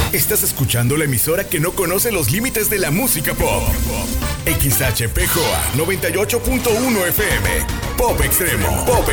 Estás escuchando la emisora que no conoce los límites de la música pop. XHPJOA 98.1 FM. Pop Extremo. Pop